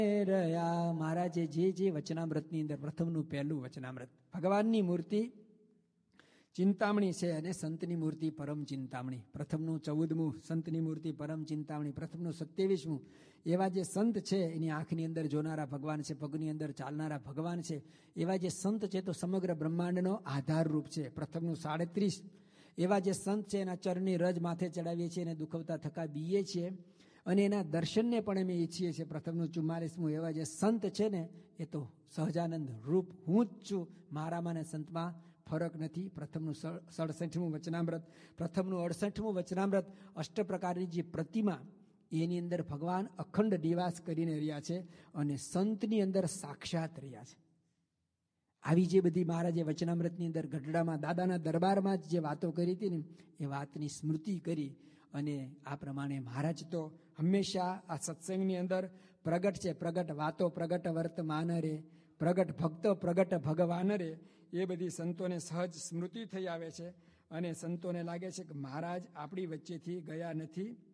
રહ્યા મહારાજે જે વચનામૃતની અંદર પ્રથમનું પહેલું વચનામૃત, ભગવાનની મૂર્તિ ચિંતામણી છે અને સંતની મૂર્તિ પરમ ચિંતામણી. પ્રથમનું 14મું સંતની મૂર્તિ પરમ ચિંતામણી, પ્રથમનું 27મું. એવા જે સંત છે એની આંખની અંદર જોનારા ભગવાન છે, પગની અંદર ચાલનારા ભગવાન છે. એવા જે સંત છે તો સમગ્ર બ્રહ્માંડનો આધારરૂપ છે. પ્રથમનું 37. એવા જે સંત છે એના ચરણની રજ માથે ચડાવીએ છીએ અને દુખવતા થકા બીએ છીએ અને એના દર્શનને પણ અમે ઈચ્છીએ છીએ. પ્રથમનું 44મું. એવા જે સંત છે ને એ તો સહજાનંદ રૂપ હું જ છું, મારામાં ને સંતમાં ફરક નથી. પ્રથમનું 67મું વચનામૃત. પ્રથમનું 68મું વચનામૃત. અષ્ટ પ્રકારની જે પ્રતિમા એની અંદર ભગવાન અખંડ નિવાસ કરીને રહ્યા છે અને સંતની અંદર સાક્ષાત રહ્યા છે. આવી જે બધી મહારાજે વચનામૃતની અંદર ગઢડામાં દાદાના દરબારમાં જ જે વાતો કરી હતી ને એ વાતની સ્મૃતિ કરી અને આ પ્રમાણે મહારાજ તો હંમેશા આ સત્સંગની અંદર પ્રગટ છે. પ્રગટ વાતો પ્રગટ વર્તમાન રે, પ્રગટ ભક્ત પ્રગટ ભગવાન રે, એ બધી સંતોને સહજ સ્મૃતિ થઈ આવે છે અને સંતોને લાગે છે કે મહારાજ આપણી વચ્ચેથી ગયા નથી.